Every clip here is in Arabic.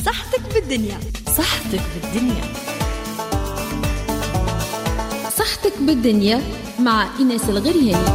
صحتك بالدنيا. صحتك بالدنيا. صحتك بالدنيا مع إيناس الغرياني.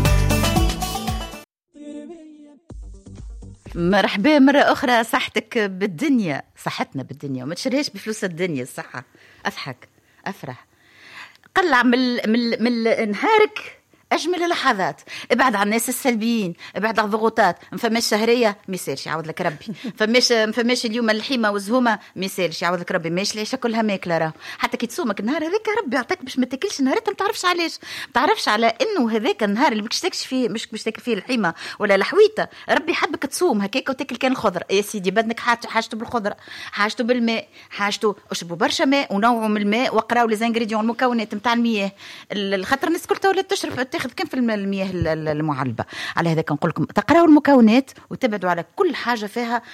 مرحبا مرة أخرى. صحتك بالدنيا، صحتنا بالدنيا، وما تشريهاش بفلوس الدنيا. الصحة أضحك أفرح، قلع من نهارك أجمل اللحظات، ابعد عن الناس السلبيين، ابعد عن الضغوطات. مفماش شهرية ميسالش يعوض لك ربي، مفماش اليوم اللحيمة والزهومة ميسالش يعوض لك ربي، ماش العيشة كلها ماكلة راه. حتى كي تصومك النهار هذاك ربي يعطيك باش ما تاكلش نهارتها، ما تعرفش علاش، ما تعرفش على انه هذاك النهار اللي باش تاكلش فيه، مش باش تاكل فيه اللحيمة ولا الحويطة، ربي حبك تصوم هكاك وتاكل كان الخضر. يا سيدي بدنك حاجته بالخضرة، حاجته بالماء، حاجته اشربوا برشا ماء ونوعوا من الماء وقراوا لي زانغريديون المكونات نتاع المياه. الخطر الناس كلها ولا تشرب تاخذ كم في المياه المعلبة. على هذا نقول لكم تقراوا المكونات وتبعدوا على كل حاجة فيها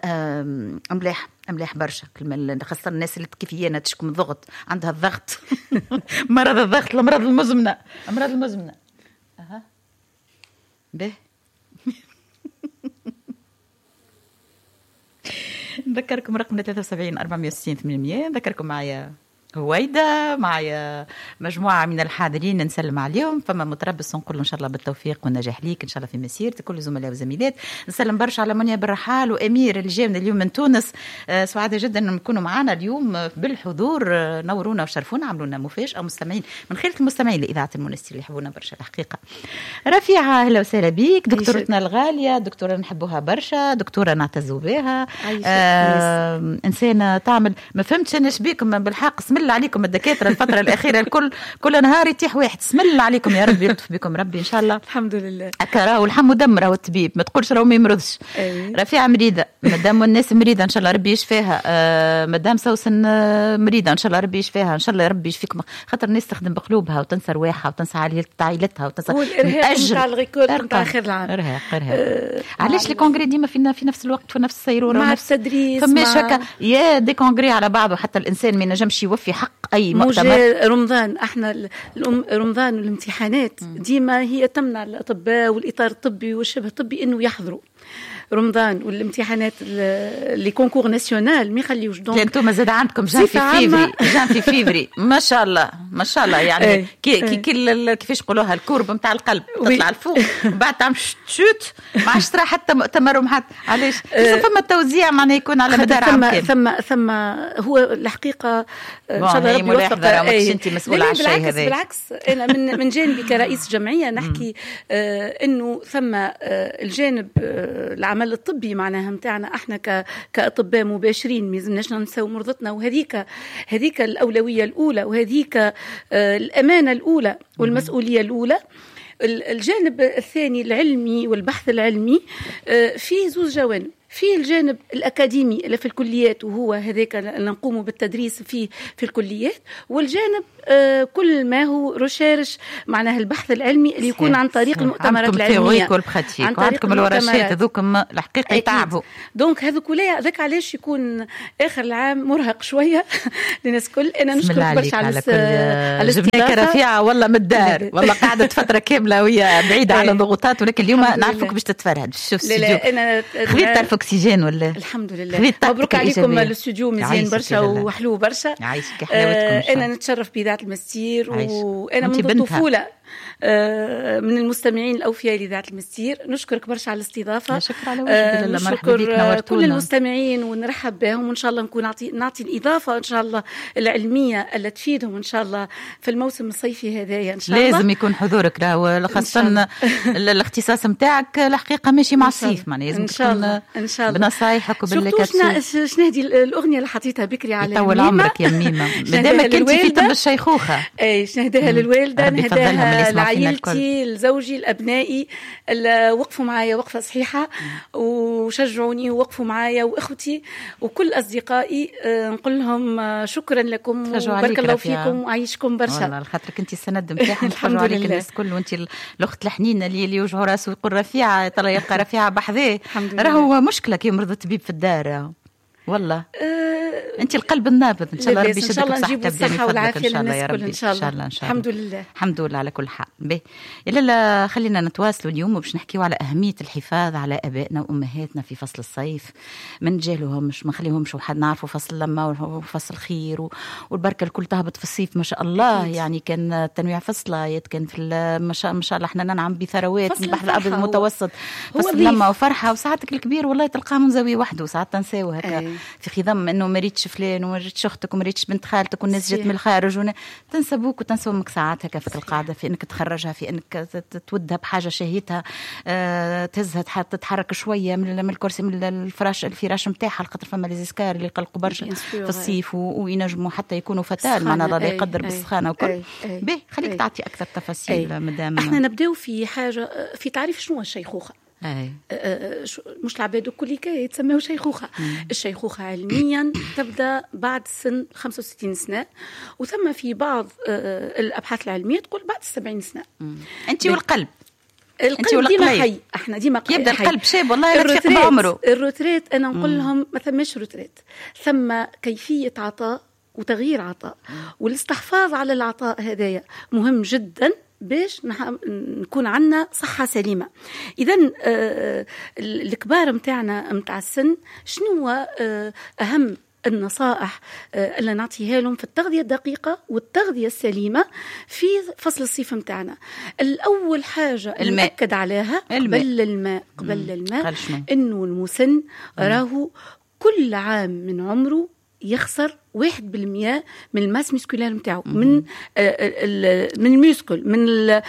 مليح برشا، خاصة الناس اللي كيفية تشكو من الضغط، عندها الضغط مرض الضغط، الأمراض المزمنة، به نذكركم رقمنا 73 460 800. نذكركم معايا هويدا، معايا مجموعة من الحاضرين نسلم عليهم. فما متربص نقول إن شاء الله بالتوفيق والنجاح ليك إن شاء الله في مسيرتك، كل زملاء وزميلات. نسلم برشا على منيا بالرحال وأمير اللي جاء من اليوم من تونس. سعادة جدا أن يكونوا معنا اليوم بالحضور، نورونا وشرفونا، عملونا مفاجأة مستمعين من خير المستمعين لإذاعة المنستير اللي يحبونا برشا الحقيقة. رفيعة أهلا وسهلا بيك، دكتورتنا الغالية، دكتورة نحبوها برشا، دكتورة نعتزوا بها، إنسانة تعمل ما فهمتش أنا شبيكم بالحق. اسم الله عليكم الدكاترة الفترة الأخيرة كل نهار يتيح واحد. اسم الله عليكم يا رب يلطف بكم ربي إن شاء الله. الحمد لله. أكرا والحم دم راهو الطبيب، ما تقولش راهو ما يمرضش. رفيعة مريضة، مدام والناس مريضة إن شاء الله ربي يشفاها. مدام سوسن مريضة إن شاء الله ربي يشفاها، إن شاء الله ربي يشفيكم. خاطر الناس تخدم بقلوبها وتنسى رواحها وتنسى عائلتها وتنسى الإرهاق نتاع الغيكول نتاع آخر العام. إرهاق. علاش لي كونغري ديما في نفس الوقت في نفس السيرورة مع التدريس فماش هكا يا دي كونغري على بعضه، حتى الإنسان ما ينجمش يوفي حق أي مؤتمر. رمضان احنا رمضان والامتحانات ديما هي تمنع الأطباء والإطار الطبي والشبه الطبي إنه يحضروا رمضان والامتحانات اللي كونكور ناسيونال ما يخليوش. دونك انتم زاد عندكم جان في فيفري ما شاء الله يعني كيفاش يقولوها الكورب نتاع القلب تطلع الفوق وبعد تعمل شوت ما عادش ترى حتى مؤتمر ومحط. علاش فما التوزيع معناه يكون على مدار عام كامل. ثم هو الحقيقه ان شاء الله ربي يوفق. انت مسؤوله على الشيء هذا. بالعكس انا من جانبي كرئيس جمعيه نحكي انه ثم الجانب العمل الطبي معناها متاعنا احنا كأطباء مباشرين ما يلزمناش ننساو مرضتنا، وهذيك الأولوية الأولى، وهذيك الأمانة الأولى والمسؤولية الأولى. الجانب الثاني العلمي والبحث العلمي فيه زوج جوانب، في الجانب الأكاديمي اللي في الكليات وهو هذاك اللي نقوم بالتدريس فيه في الكليات، والجانب كل ما هو ريشيرش معناها البحث العلمي اللي يكون عن طريق المؤتمرات العلمية، عن طريق الورشات هذوكم الحقيقة يتعبوا. دونك ذاك علاش يكون آخر العام مرهق شوية للناس كل. أنا نشكرك برشا على الاستضافة. رفيعة والله من الدار والله قعدت فترة كاملة وهي بعيدة على الضغوطات، ولكن اليوم نعرفك باش تتفرهد. شوف أنا خذيت أكسجين ولا الحمد لله. مبروك عليكم الاستوديو مزيان برشا وحلو برشا. يعيشك حلاوتكم. أنا نتشرف بإذاعة المستير، وأنا منذ الطفولة من المستمعين الأوفياء لإذاعة المستير. نشكرك برشا على الاستضافة. شكرا على وجه الله. نشكر كل المستمعين ونرحب بهم، وإن شاء الله نكون نعطي الإضافة إن شاء الله العلمية اللي تفيدهم إن شاء الله في الموسم الصيفي هذايا إن شاء الله. لازم يكون حضورك راهو خاصة الاختصاص متاعك الحقيقة ماشي مع الصيف، معناها لازم إن شاء الله بنصايحك وباللي شنو هذه الأغنية اللي حطيتها بكري على طول عمرك يا ميمة مادامك أنت في طب الشيخوخة. أي شنهداها للوالدة، نهداها لعائلتي، لزوجي، لأبنائي اللي وقفوا معايا وقفة صحيحة وشجعوني ووقفوا معايا، وإخوتي وكل أصدقائي. نقول لهم شكرا لكم وبارك الله فيكم وعيشكم برشا. والله خاطرك أنت السند متاعهم. الحمد لله عليك الناس كل، وأنت الأخت الحنينة اللي يوجعوا راسه ويقول رفيعة ترى يبقى رفيعة بحذاه. راهو مشكلة كي مرض الطبيب في الدار والله. انت القلب النابض ان شاء الله ربي ان شاء الله نجيب الصحه والعافيه للناس الكل ان شاء الله. الحمد لله الحمد لله على كل حال. لا خلينا نتواصلوا اليوم وباش نحكيو على اهميه الحفاظ على ابائنا وامهاتنا في فصل الصيف. ما نجهلوهمش، ما نخليهمش وحد نعرفوا فصل لما وفصل خير والبركه الكل تهبط في الصيف ما شاء الله أكيد. يعني كان تنويع فصلات، كان في ما شاء الله احنا ننعم بثروات من البحر الابيض المتوسط، فصل لما وفرحه. وساعتك الكبير والله تلقاه من زاويه وحده، وساعات تنساو هكا في خضم انه ما ريتش فلان وما ريتش اختك وما ريتش بنت خالتك والناس جات من الخارج تنسى بوك وتنسى امك ساعات هكا في القاعده، في انك تخرجها، في انك تودها بحاجه شهيتها، تهزها حتى تتحرك شويه من الكرسي من الفراش نتاعها، لخاطر فما ليزيسكار اللي يقلقوا برشا في الصيف وينجموا حتى يكونوا فتال معنا الله يقدر بالسخانه وكل. باهي خليك تعطي اكثر تفاصيل مدام. احنا نبداو في حاجه في تعريف شنو الشيخوخه. مش العباد الكل يتسموا شيخوخة. الشيخوخة علميا تبدأ بعد سن 65 سنة، وثم في بعض الأبحاث العلمية تقول بعد 70 سنة. أنت والقلب ديما حي، احنا ديما يبدا القلب شاب والله لا تفيق بعمره. الروتريت انا نقول لهم ما ثماش روتريت، ثم كيفية عطاء وتغيير عطاء، والاستحفاظ على العطاء هدايا مهم جدا باش نكون عنا صحة سليمة. إذن الكبار متاعنا متاع السن شنو أهم النصائح اللي نعطيها لهم في التغذية الدقيقة والتغذية السليمة في فصل الصيف متاعنا؟ الأول حاجة نأكد عليها قبل الماء إنه المسن راهو كل عام من عمره يخسر 1% من الماس مسكولار متاعه، من الميسكل، من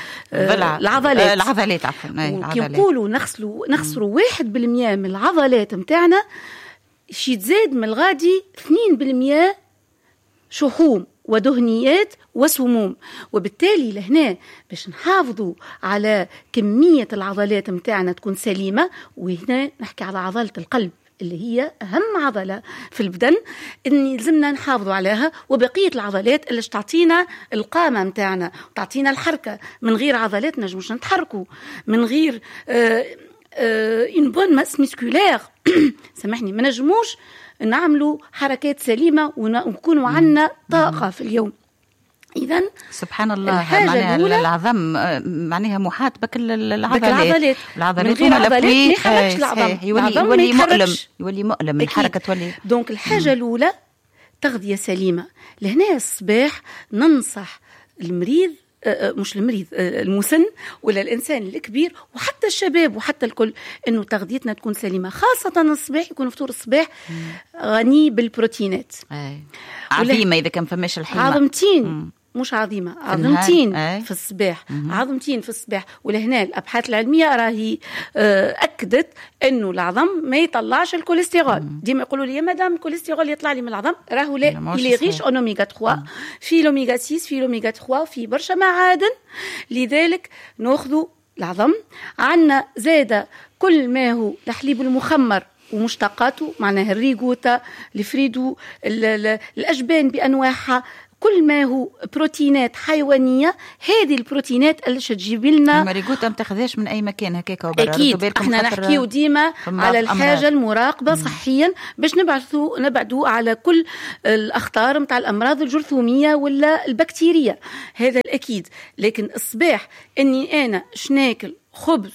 العضلات عفوا. كي نقولوا نخسروا 1% من العضلات متاعنا، شي تزاد من الغادي 2% شحوم ودهنيات وسموم. وبالتالي لهنا باش نحافظوا على كمية العضلات متاعنا تكون سليمة، وهنا نحكي على عضلة القلب اللي هي أهم عضلة في البدن، إن لازمنا نحافظوا عليها، وبقية العضلات اللي تعطينا القامة متاعنا وتعطينا الحركة. من غير عضلات نجموش نتحركوا، من غير une bonne masse musculaire سامحني ما نجموش نعملوا حركات سليمة ونكونوا عنا طاقة في اليوم. إذن سبحان الله معناها العظم معناها محاط بكل العضلات من غير عضلات ما يحركش العظم، يولي مؤلم الحركة تولي. دونك الحاجة الأولى تغذية سليمة. لهنا الصباح ننصح المريض، مش المريض، المسن ولا الإنسان الكبير وحتى الشباب وحتى الكل، إنه تغذيتنا تكون سليمة، خاصة الصباح يكون فطور الصباح غني بالبروتينات. عظيمة إذا كان فماش الحمى، عظمتين مش عظيمة، عظمتين في الصباح، عظمتين في الصباح. ولهنا الأبحاث العلمية راهي أكدت أنه العظم ما يطلعش الكوليسترول. ديما يقولوا لي يا مدام الكوليسترول يطلع لي من العظم، راهو لا، اللي غيش أوميغا 3 في الأوميغا 6 في الأوميغا 3 في برشا معادن، لذلك نأخذوا العظم. عنا زادة كل ما هو الحليب المخمر ومشتقاته، معناها الريغوتا، الفريدو، الأجبان بأنواعها، كل ما هو بروتينات حيوانية. هذه البروتينات اللي تجيب لنا الماريغوتا ما تاخذهاش من أي مكان هكاك وبرا. أكيد احنا نحكيو ديما على الحاجة المراقبة صحيا باش نبعدوا على كل الأخطار متاع الأمراض الجرثومية ولا البكتيرية، هذا الأكيد. لكن الصباح أني أنا شناكل خبز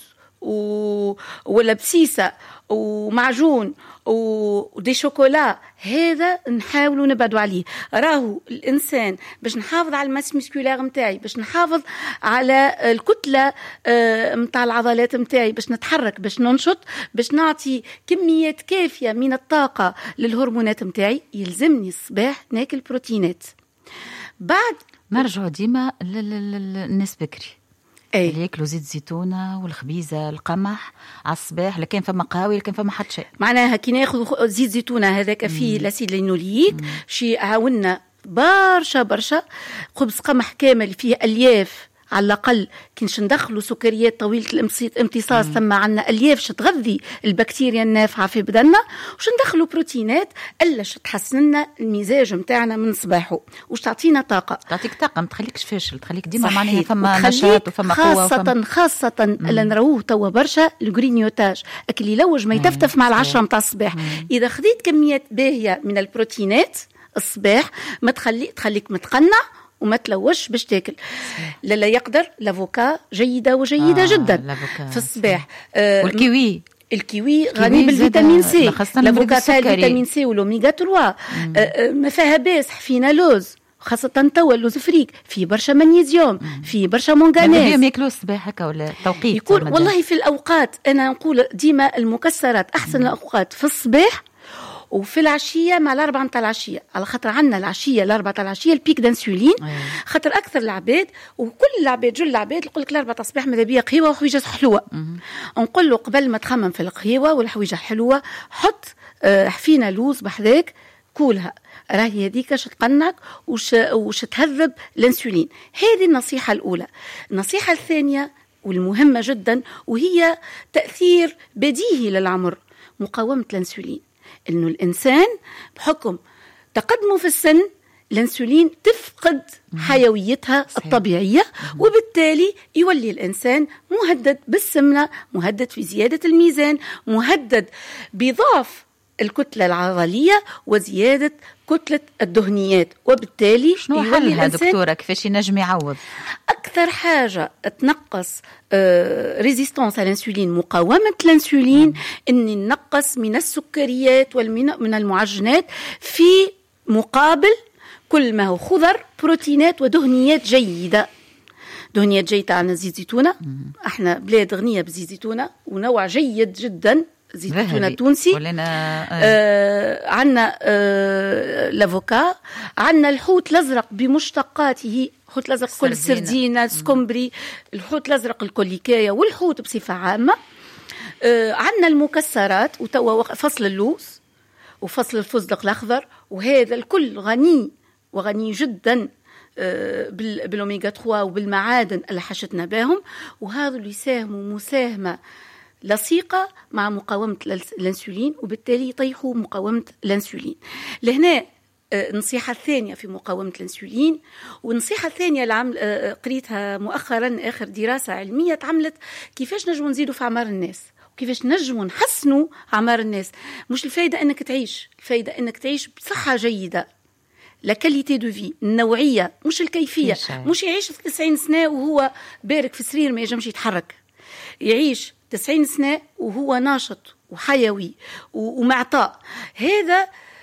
ولا بسيسة ومعجون ودي شوكولا، هذا نحاولوا نبعدوا عليه. راهو الإنسان باش نحافظ على الماس مسكولار متاعي، باش نحافظ على الكتلة متاع العضلات متاعي، باش نتحرك، باش ننشط، باش نعطي كميات كافية من الطاقة للهرمونات متاعي، يلزمني الصباح ناكل بروتينات. بعد نرجع ديما للناس بكري اللي ياكلوا زيت زيتونه والخبيزه القمح على الصباح، لكن فما قهوه لكن فما حتى شيء. معناها كي ناخذ زيت زيتونه هذاك فيه لاسيد لينوليك شي عاوننا برشا. خبز قمح كامل فيه الياف على الأقل كنش ندخلوا سكريات طويلة الامتصاص، ثم عنا ألياف تغذي البكتيريا النافعة في بدننا، وش ندخلوا بروتينات ألا تحسن لنا المزاج متاعنا من صباحه وش تعطينا طاقة، تعطيك طاقة، ما تخليكش فاشل، تخليك ديما معناها فما نشاط وفما قوة خاصة اللي نروه توا برشا الجرينيوتاج، اللي يلوج ما يتفتف مع العشرة متاع الصباح. إذا خذيت كميات باهية من البروتينات الصباح ما تخليك متقنع وما تلوش باش تاكل. لا يقدر لافوكا جيدة وجيدة جدا في الصباح. الكيوي غني بالفيتامين سي، لافوكا فيها الفيتامين سي والأوميغا 3، ما فيها باسح، فينا لوز، خاصة توا اللوز فريك فيه برشا مغنيسيوم، فيه برشا مونغانيز. اليوم ياكلوا الصباح هكا ولا توقيت؟ يقول والله في الأوقات، أنا نقول ديما المكسرات أحسن الأوقات في الصباح وفي العشية مع الأربعة متاع العشية، على خاطر عنا العشية الأربعة تاع العشية البيك دانسولين، خاطر أكثر العباد وكل العباد جل العباد يقول لك الأربعة الصباح ماذا بيا قهوة وحويجة حلوة. نقول له قبل ما تخمم في القهوة والحويجة حلوة حط حفينة لوز بحذاك كولها، راهي هذيك تقنعك وش تهذب الانسولين. هذه النصيحة الأولى. النصيحة الثانية والمهمة جدا وهي تأثير بديهي للعمر، مقاومة الانسولين. إنه الإنسان بحكم تقدمه في السن الانسولين تفقد حيويتها الطبيعية، وبالتالي يولي الإنسان مهدد بالسمنة، مهدد في زيادة الميزان، مهدد بضعف الكتلة العضلية وزيادة كتلة الدهنيات، وبالتالي شنو حلها دكتورة؟ كيفاش ينجم يعوض؟ أكثر حاجة تنقص ريزيستانس الانسولين، مقاومة الانسولين، إني ننقص من السكريات ومن المعجنات في مقابل كل ما هو خضر، بروتينات ودهنيات جيدة. دهنيات جيدة عن زيت زيتونة، احنا بلاد غنية بزيت زيتونة ونوع جيد جدا زيت زيتونة التونسي. عنا لافوكا، عنا الحوت الأزرق بمشتقاته، الحوت الأزرق كل سردينة، سكومبري، الحوت الأزرق الكوليكاية والحوت بصفة عامة. عنا المكسرات وتوا فصل اللوز وفصل الفستق الأخضر، وهذا الكل غني وغني جدا بالأوميغا 3 وبالمعادن اللي حشتنا بهم، وهذا اللي يساهموا مساهمة لصيقة مع مقاومة الانسولين، وبالتالي يطيحوا مقاومة الانسولين. لهنا النصيحة الثانية في مقاومة الانسولين. والنصيحة الثانية اللي قريتها مؤخرا، آخر دراسة علمية تعملت، كيفاش نجموا نزيدوا في أعمار الناس، وكيفاش نجموا نحسنوا أعمار الناس. مش الفايدة أنك تعيش، الفايدة أنك تعيش بصحة جيدة، لا كاليتي دو في، النوعية مش الكيفية. مش يعيش في 90 سنة وهو بارك في سرير ما يجمش يتحرك، يعيش 90 سنة وهو ناشط وحيوي ومعطاء. هذا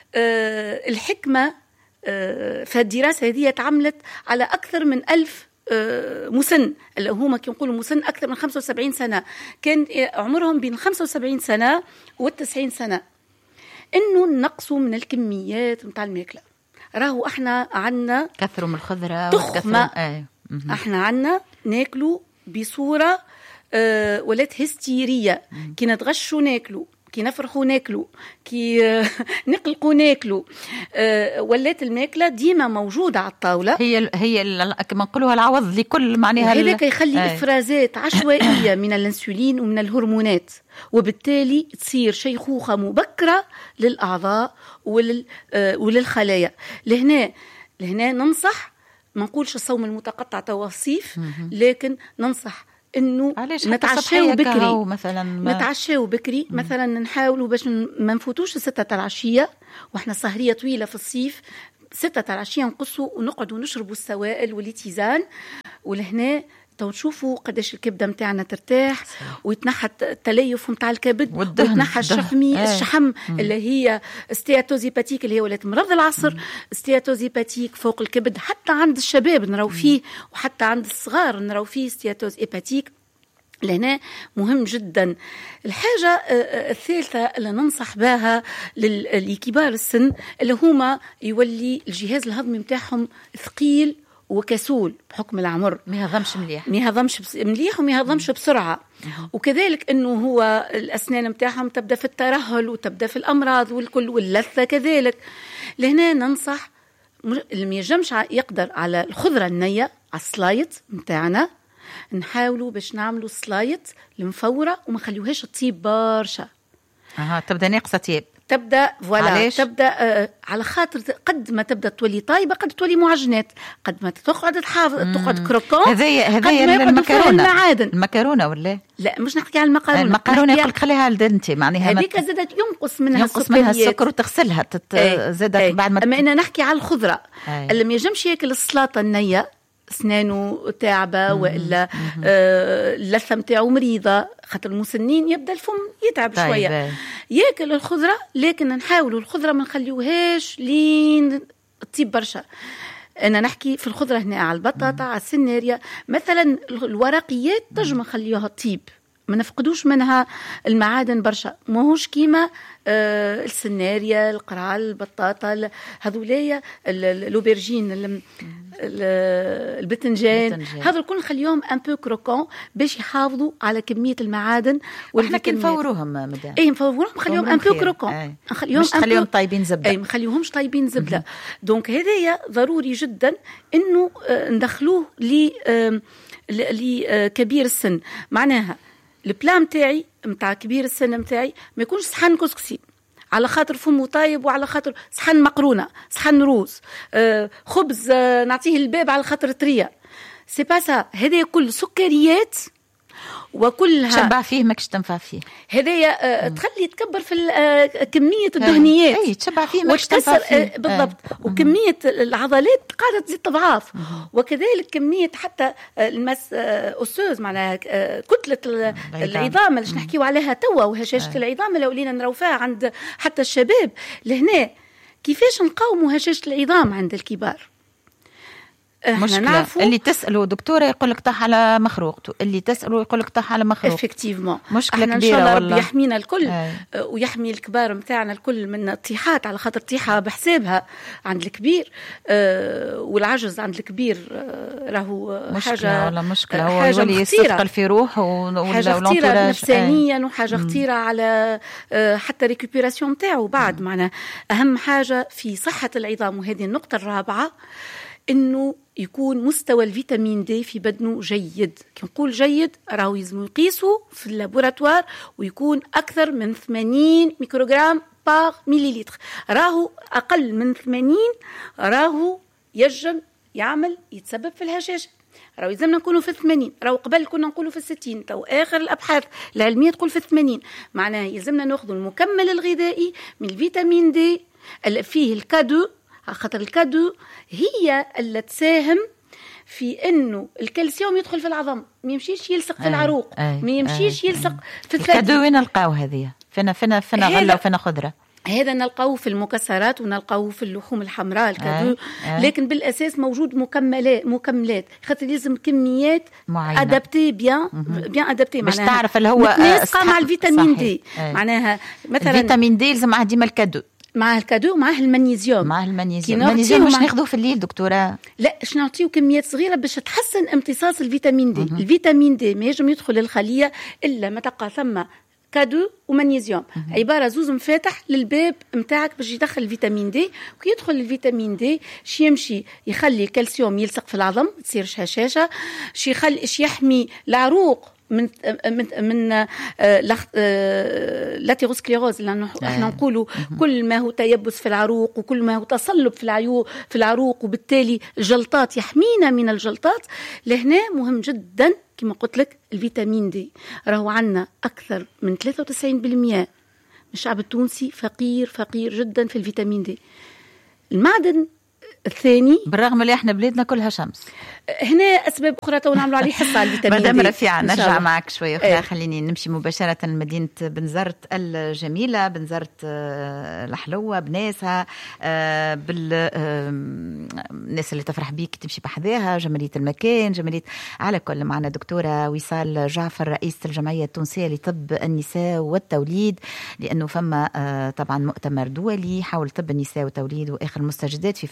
الحكمة في الدراسة هذه تعملت على أكثر من 1000 مسن، اللي هما كيقولوا مسن أكثر من 75 سنة، كان عمرهم بين 75 سنة و90 سنة، إنه نقصوا من الكميات متاع الماكلة. راهو احنا عنا كثروا من الخضرة تخمة، احنا عنا ناكلوا بصورة ولات هستيرية، كي نتغشوا ناكلوا، كي نفرحوا ناكلوا، كي نقلقوا ناكلوا، ولات الماكلة ديما موجودة على الطاولة. هي كما نقولوها العوض لكل معناها. هذا يخلي إفرازات عشوائية من الانسولين ومن الهرمونات، وبالتالي تصير شيخوخة مبكرة للأعضاء وللخلايا. لهنا ننصح، ما نقولش الصوم المتقطع توصيف، لكن ننصح انه نتعشاو بكري مثلا، نتعشاو بكري مثلا، نحاولوا باش ما نفوتوش 6 العشيه، واحنا سهريه طويله في الصيف، 6 العشيه نقصوا ونقعدوا نشربوا السوائل والاتزان. ولهنا تشوفوا قداش الكبده متاعنا ترتاح، ويتنحى التليف متاع الكبد، ويتنحى الشحم اللي هي ستياتوزيباتيك، اللي هي ولات مرض العصر، ستياتوزيباتيك فوق الكبد، حتى عند الشباب نراو فيه، وحتى عند الصغار نراو فيه ستياتوزيباتيك. لهنا مهم جدا. الحاجة الثالثة اللي ننصح بها لكبار السن، اللي هما يولي الجهاز الهضمي متاعهم ثقيل وكسول بحكم العمر، ما يهضمش مليح وما يهضمش بسرعة، وكذلك انه هو الاسنان متاعهم تبدا في الترهل وتبدا في الامراض والكل، واللثة كذلك. لهنا ننصح اللي ما يجمش يقدر على الخضرة النية، السلايد متاعنا نحاولوا باش نعملوا سلايد المفورة وما خليوهاش تطيب برشا. تبدا ناقصة طيب، تبدا فوالا تبدا على خاطر قد ما تبدا تولي طايبه قد تولي معجنات، قد ما تقعد تقعد كروكون. هذايا المكرونه ولا لا مش نحكي على المكرونه يقول لك خليها الدنتي، معناها هذيك زادت ينقص منها السكر وتغسلها زادت بعد ما اما انا نحكي على الخضره. اللي ما يجمش ياكل السلطه النيه اسنانه تعبه ولا اللثه نتاعو مريضه، خاطر المسنين يبدا الفم يتعب شويه ياكل الخضره، لكن نحاولوا الخضره ما نخليوهاش لين تطيب برشا. انا نحكي في الخضره هنا على البطاطا على السناريا مثلا، الورقيات تجمع خليوها طيب، ما نفقدوش منها المعادن برشا، ماهوش كيما السناريا القرعه البطاطا هذولايا الأوبرجين البتنجان، هذا الكل نخليهم ان بو كروكون باش يحافظوا على كميه المعادن. واحنا كي نفوروهم مدام نفوروهم نخليهم ان بو كروكون، نخليهم طايبين زبده، ما نخليوهمش طايبين زبده. دونك هذايا ضروري جدا انه ندخلوه لكبير السن. معناها البلان متاعي متاع كبير السن متاعي ما يكونش صحن كسكسي على خاطر فمه طايب، وعلى خاطر صحن مقرونه، صحن روز، خبز نعطيه الباب على خاطر طريه، سي با سا. هذه كل سكريات وكلها تشبع فيه ماكش تنفع فيه، هذايا تخلي تكبر في كميه الدهنيات، اي تشبع فيه ماكش تنفع فيه بالضبط. وكميه العضلات قاعده تزيد تضعاف، وكذلك كميه حتى المس اوسوز معناها كتله العظام اللي نحكيو عليها توا، وهشاشه العظام اللي ولينا نروفاها عند حتى الشباب لهنا. كيفاش نقاوموا هشاشه العظام عند الكبار؟ مشكلة. اللي تسأله دكتورة يقول لك طاح على مخروقته، اللي تسأله يقول لك طاح على مخروق. افكتيفمون مشكلة كبيرة إن شاء الله والله. ربي يحمينا الكل ويحمي الكبار متاعنا الكل من الطيحات، على خاطر طيحة بحسابها عند الكبير والعجز عند الكبير راهو مشكلة والله مشكلة. هو يولي يستثقل في روحه حاجة خطيرة نفسانيا وحاجة خطيرة على حتى ريكوبيراسيون متاعه بعد. معنا أهم حاجة في صحة العظام، وهذه النقطة الرابعة، إنه يكون مستوى الفيتامين دي في بدنه جيد. كي نقول جيد راهو يلزم يقيسوا في اللابوراتوار ويكون أكثر من 80 ميكروغرام باغ ميليلتر. راهو أقل من 80 راهو يجم يعمل يتسبب في الهشاشة. راهو يلزمنا نكونوا في 80، راهو قبل كنا نقولوا في 60، تو آخر الأبحاث العلمية تقول في 80. معناه يلزمنا نأخذ المكمل الغذائي من الفيتامين دي اللي فيه الكادو، خاطر الكادو هي اللي تساهم في انه الكالسيوم يدخل في العظم، ما يمشيش يلصق في العروق، ما يمشيش يلصق في الثدي. الكادو وين نلقاو هذه؟ فينا غله وفينا خضره. هذا نلقاوه في المكسرات ونلقاوه في اللحوم الحمراء الكادو، لكن بالاساس موجود مكملات خاطر لازم كميات ادابتي بيان ادابتي. باش تعرف اللي هو متناسقه مع الفيتامين دي. معناها مثلا الفيتامين دي لازم معاه ديما الكادو، مع الكادو معاه المغنيسيوم. المغنيسيوم مش ناخذوه في الليل دكتوره؟ لا، اش نعطيو كميات صغيره باش تحسن امتصاص الفيتامين دي. الفيتامين دي ما يجم يدخل الخليه الا ما تلقى ثم كادو ومغنيسيوم، عباره زوز مفاتح للباب نتاعك باش يدخل الفيتامين دي. وكي يدخل الفيتامين دي يمشي يخلي الكالسيوم يلصق في العظم، تصيرش هشاشه، يحمي العروق من لاتيروسكليروز، لأنه احنا نقولوا كل ما هو تيبس في العروق وكل ما هو تصلب في العروق وبالتالي الجلطات، يحمينا من الجلطات. لهنا مهم جدا كما قلت لك الفيتامين دي. راهو عنا أكثر من 93% من الشعب التونسي فقير جدا في الفيتامين دي. المعدن الثاني، بالرغم اللي احنا بلادنا كلها شمس، هنا اسباب اخرى تو نعملوا عليه حصه على الفيتامين دي. مدام رفيعه نرجع معك شويه اخرى. خليني نمشي مباشره لمدينه بنزرت الجميله، بنزرت الحلوه بناسها، بالناس اللي تفرح بيك تمشي بحذاها، جماليه المكان، جماليه على كل. معنا دكتوره وصال جعفر رئيسه الجمعيه التونسيه لطب النساء والتوليد، لانه فما طبعا مؤتمر دولي حول طب النساء والتوليد واخر المستجدات في فتره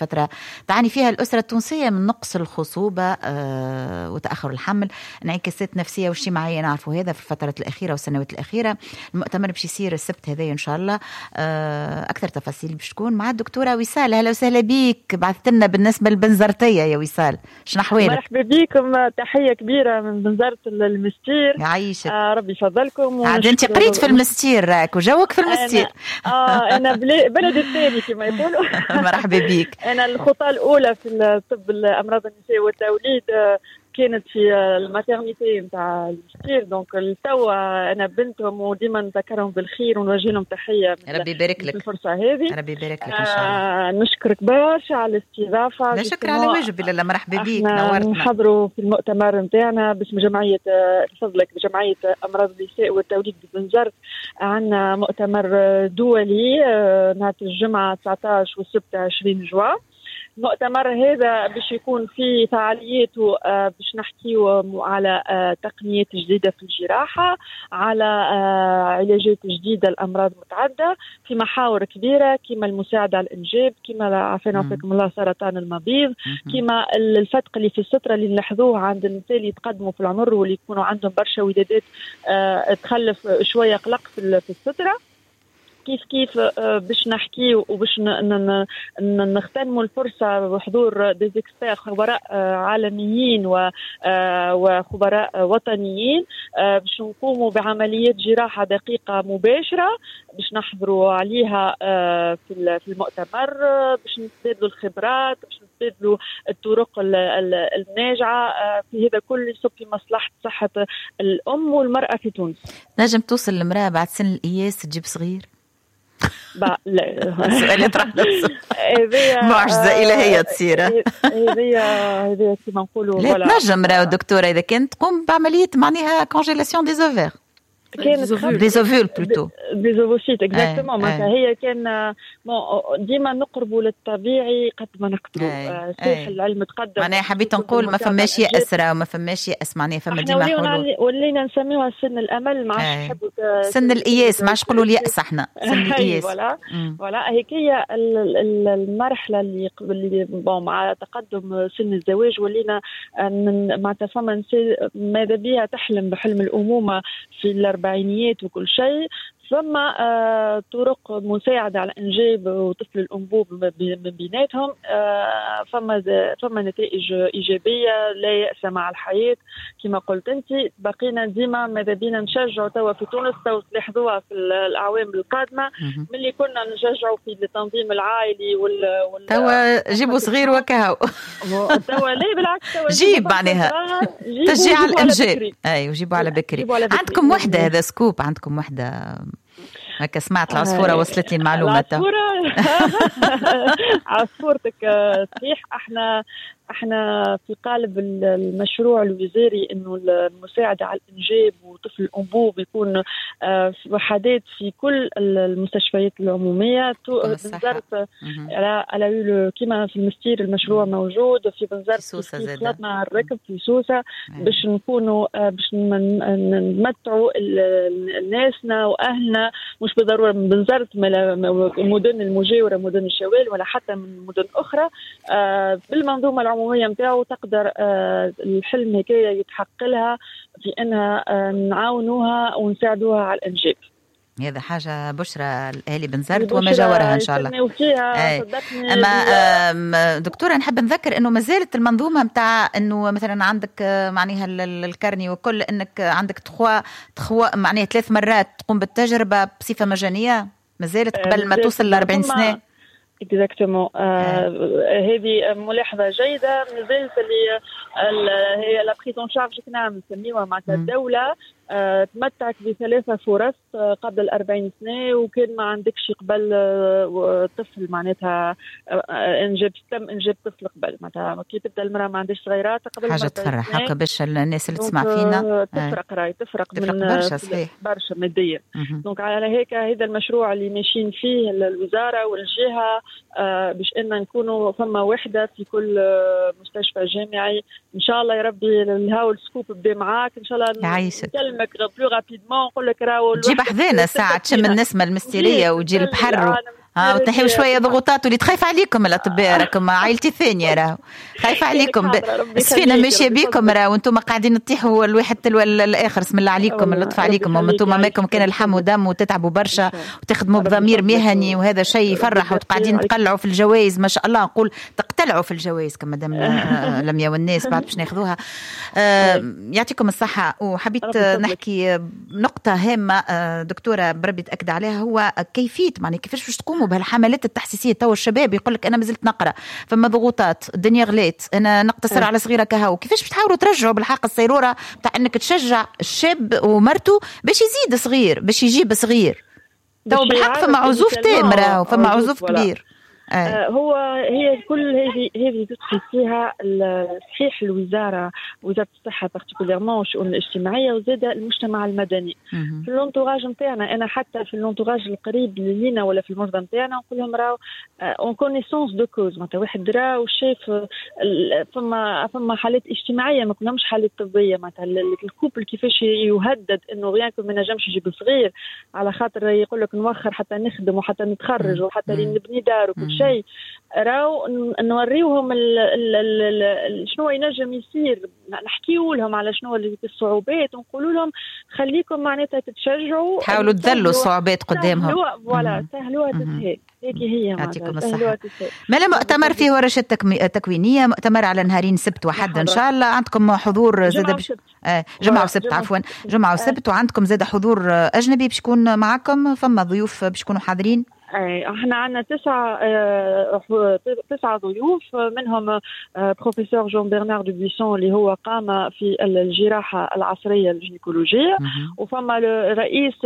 تعاني فيها الأسرة التونسية من نقص الخصوبة وتأخر الحمل، انعكاسات نفسية واجتماعية نعرفوا هذا في الفترة الأخيرة والسنوات الأخيرة. المؤتمر باش يصير السبت هذا إن شاء الله. أكثر تفاصيل باش تكون مع الدكتورة وصال. هلا وسهلا بيك. بعثت لنا بالنسبة للبنزرتية يا وصال، شنو أحوالك؟ مرحبا بكم، تحية كبيرة من بنزرة المستير. يعيشك. ربي يفضلكم. عاد انت قريت في المستير راك وجوك في المستير. أنا بلد الثاني كما يقولوا. مرحبا بيك. أنا الخطوة الأولى في الطب الأمراض النساء والتوليد كانت في الماتيرنيتي نتاع المستير، دونك التوا انا بنتهم وديما نذكرهم بالخير ونوجه لهم تحيه. ربي يبارك لك الفرصه هذه. ربي يبارك لك ان شاء الله. نشكرك برشا على الاستضافه. لا شكرا على واجب. لا مرحبا بيك، نورتنا. نحضروا في المؤتمر نتاعنا باسم جمعيه فضلك بجمعيه امراض النساء والتوليد ببنزرت. عندنا مؤتمر دولي نهار الجمعه 19 والسبت 20 جوان. المؤتمر هذا باش يكون فيه فعالياته باش نحكيو على تقنيات جديدة في الجراحة، على علاجات جديدة لأمراض متعددة في محاور كبيرة كما المساعدة على الإنجاب، كما عافانا وفاكم الله سرطان المبيض، كما الفتق اللي في السترة اللي نلاحظوه عند النساء اللي يتقدموا في العمر واللي يكونوا عندهم برشا ودادات تخلف شوية قلق في السترة. كيف باش نحكي وباش نغتنموا الفرصة بحضور ديزيكسبير خبراء عالميين وخبراء وطنيين باش نقوموا بعمليات جراحة دقيقة مباشرة باش نحضروا عليها في المؤتمر، باش نتبادلوا الخبرات، باش نتبادلوا الطرق الناجعة في هذا كل يصب في مصلحة صحة الأم والمرأة في تونس. نجم توصل المرأة بعد سن القياس تجيب صغير؟ لا سؤال يطرح نفسه. معجزة إلهية تصير. هذه كما نقولوا. لا تنجم راهو دكتورة إذا كانت تقوم بعملية معناها كونجيلاسيون دي زوفير. des ovules plutôt des ovocytes exactement. معناتها هي كان ديما نقربوا للطبيعي قد ما نقدروا. صحيح العلم تقدم. معناها حبيت نقول ما فماش يأس وما فماش يأس، معناها فما ديما حلول. ولينا نسميوها سن الأمل، ما عادش نحبوا سن القياس، ما عادش نقولوا اليأس احنا سن القياس. ولا هيك هي المرحلة اللي مع تقدم سن الزواج ولينا معناتها فما ماذا بها تحلم بحلم الأمومة في الأربعينيات وكل شيء. ثم طرق مساعدة على إنجاب وطفل الأنبوب من بيناتهم. فما نتائج إيجابية، لا يأس مع الحياة كما قلت أنت. بقينا ديما ماذا بينا نشجعوا توا في تونس، تلاحظوها في الأعوام القادمة ملي كنا نشجعوا في التنظيم العائلي توا جيبوا صغير وكهو. توا لا بالعكس، توا جيب معناها تشجيع على الإنجاب. أيوة جيبوا على بكري. عندكم وحدة، هذا سكوب، عندكم وحدة هكا سمعت العصفورة وصلت لي المعلومة. عصفورتك صحيح. احنا في قالب المشروع الوزاري انه المساعدة على الانجاب وطفل الانبوب يكون في وحدات في كل المستشفيات العمومية. بنزرت على كما في المستير المشروع موجود في بنزرت، في خلطنا الركب في سوسة باش نكونوا باش نمتعوا ناسنا واهلنا، مش بالضرورة من بنزرت مدن المجاورة، مدن الشوال ولا حتى من مدن اخرى. بالمنظومة العمومية متاعو تقدر الحلم هكايا يتحقق لها في انها نعاونوها ونساعدوها على الانجاب. هذا حاجة بشرى الأهالي بنزرت وما جاورها إن شاء الله. أما دكتورة نحب نذكر إنه ما زالت المنظومة متاع إنه مثلا عندك معناها الكرني وكل إنك عندك تخوا معناها 3 مرات تقوم بالتجربة بصفة مجانية، ما زالت قبل ما توصل ل 40 سنة. اكزاكتومون. هذه ملاحظه جيده. مازالت اللي هي لا بريزون شارج كنا نسميوها مع الدوله تمتعك ب3 فرص قبل 40 سنة، وكان ما عندكش قبل طفل معناتها تم إنجاب طفل قبل. معناتها كي تبدأ المرأة ما عندش صغيرات قبل حاجة تفرح هكا باش الناس اللي تسمع فينا تفرق من برشا صحيح برشا ماديا. دونك على هيك هذا المشروع اللي ماشيين فيه الوزارة والجهة باش إن نكونوا فما وحدة في كل مستشفى جامعي إن شاء الله. يا ربي الهاول سكوب بدا معاك إن شاء الله. نكلمك بلو رابيدمون نقول لك راهو تجيب حذانا ساعة تشم النسمة المستيرية وتجي البحر وتنحيوا شويه ضغوطات. واللي تخايف عليكم الاطباء، راكم عائلتي ثانيه، راهو خايفه عليكم. السفينه ماشيه بيكم، راهو انتم قاعدين تطيحوا الواحد تلو الاخر. بسم الله عليكم، اللطف عليكم. وانتم ماكم كان الحم ودم وتتعبوا برشا وتخدموا بضمير مهني، وهذا شيء يفرح. وقاعدين تقلعوا في الجوائز ما شاء الله، نقول تقتلعوا في الجوائز كما دام لميا والناس بعد باش ناخذوها. يعطيكم الصحه. وحبيت نحكي نقطه هامه دكتوره بربي تاكد عليها، هو كيفيه معناها كيفاش باش تقوموا بهالحملات التحسيسيه. تو الشباب يقول لك انا مازلت نقرا، فما ضغوطات، الدنيا غليت، انا نقتصر على صغيره كهو. كيفاش باش تحاولوا ترجعوا بالحق السيروره تاع انك تشجع الشاب ومرته باش يزيد صغير، باش يجيب صغير؟ تو بالحق فما عزوف تام، راهو فما عزوف كبير. هي كل هذه تدخل فيها صحيح الوزاره، وزاره الصحه بارتيكوليرمون والشؤون الاجتماعيه، وزاد المجتمع المدني. في اللونتوراج نتاعنا، انا حتى في اللونتوراج القريب لينا ولا في المنظمه نتاعنا نقول لهم راهو اون كونيسونس دو كوز، معناتها واحد راه وشاف فما حالات اجتماعيه ما كلهمش حالات طبيه. معناتها الكوبل كيفاش يهدد انه غير ما نجمش يجيب صغير على خاطر يقول لك نوخر حتى نخدم وحتى نتخرج وحتى نبني دار وكل شيء. راو نوريوهم شنو ينجم يصير، نحكيو لهم على شنو الصعوبات، ونقولوا لهم خليكم معناتها تتشجعوا، حاولوا تذلوا الصعوبات قدامهم. فوالا سهلوها تسهل. هي يعطيكم الصحة. مالا مؤتمر فيه ورشة تكوينية، مؤتمر على نهارين سبت وحد إن شاء الله. عندكم حضور زاد جمعة وسبت، عفوا جمعة وسبت، وعندكم زاد حضور أجنبي باش يكون معكم، فما ضيوف باش يكونوا حاضرين. احنا عندنا 9 ضيوف، منهم بروفيسور جون برنار دو بويسون اللي هو قام في الجراحة العصرية الجينيكولوجية، وفما رئيس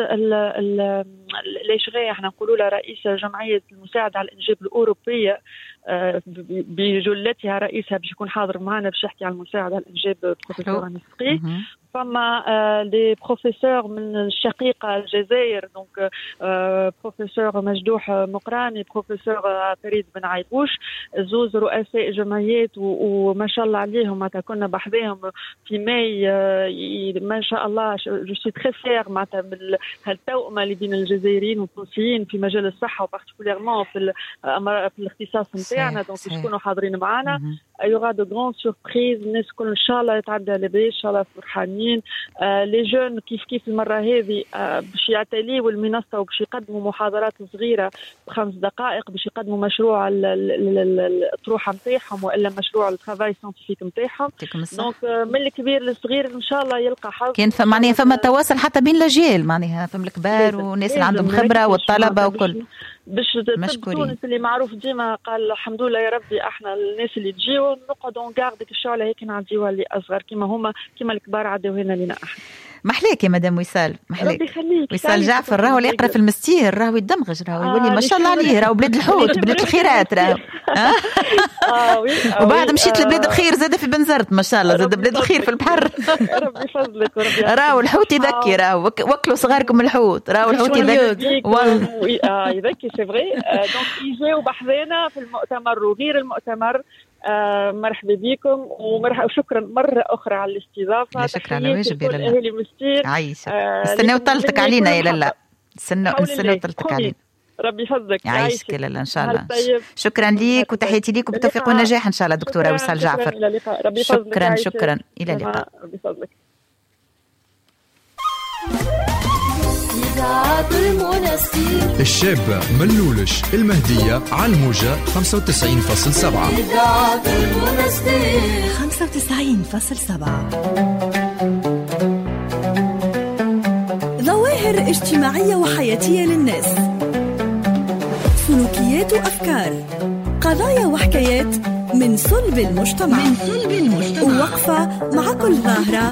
ليشغي احنا نقولوا له رئيس جمعية المساعدة على الإنجاب الأوروبية بجلتها رئيسها باش يكون حاضر معنا باش يحكي على المساعدة على الإنجاب بروفيسور نسقي. فما دي بروفيسور من الشقيقة الجزائر، دونك بروفيسور مجدوح مقراني، بروفيسور فريد بن عيبوش، زوز رؤساء جمعيات وما شاء الله عليهم. معناتها كنا بحذاهم في ماي، ما شاء الله جو سي تري فير معناتها من هالتوأمة اللي بين الجزائريين والتونسيين في مجال الصحة، وبارتيكوليرمون في الاختصاص نتاعنا. دونك يكونوا حاضرين معنا. يوغا دو غران سوربريز، الناس كل ان شاء الله يتعدى لباس، ان شاء الله فرحانين. لي جون كيف المره هذه باش يعتليوا المنصه وباش يقدموا محاضرات صغيره ب5 دقائق، باش يقدموا مشروع الطروحه نتاعهم والا مشروع الترافاي ساينتيفيك نتاعهم. دونك من الكبير للصغير ان شاء الله يلقى حظ. كان معناها فما تواصل حتى بين الاجيال، معناها فما الكبار والناس اللي عندهم خبره والطلبه وكل. باش تونس اللي معروف ديما قال الحمد لله يا ربي احنا الناس اللي تجيو نقعدوا نقاعدوا الشغله هيك نعديوها اللي اصغر كيما هما كيما الكبار عدوا هنا لنا احنا. محليك يا مدام وصال، محليك. ربي يخليك. وصال جعفر راهو اللي يقرا في المستير، راهو يدمغج، راهو يولي ما شاء الله عليه، راهو بلاد الحوت بلاد الخيرات راهو. وبعد مشيت لبلاد الخير زاد في بنزرت ما شاء الله، زاد بلاد الخير في البحر. ربي يفضلك وربي. راهو الحوت يذكي، راهو وكلوا صغاركم الحوت، راهو الحوت يذكي والله يذكي سي فري. دونك يجاو بحذانا في المؤتمر وغير المؤتمر. مرحبا بكم وشكرا مرة أخرى على الاستضافة. شكرا على واجب يا لالا. أهلي مستير عايشة. استناو طلتك علينا يا لالا، استناو طلتك علينا. ربي يفضلك. يعيشك يا لالا إن شاء الله. شكرا ليك وتحياتي ليك وبالتوفيق والنجاح إن شاء الله دكتورة وصال جعفر. شكرا إلى اللقاء. ربي يفضلك. الشابة ملولش المهدية على الموجة 95.7. 95.7. ظواهر اجتماعية وحياتية للناس، سلوكيات وأفكار، قضايا وحكايات من صلب المجتمع، ووقفة مع كل ظاهرة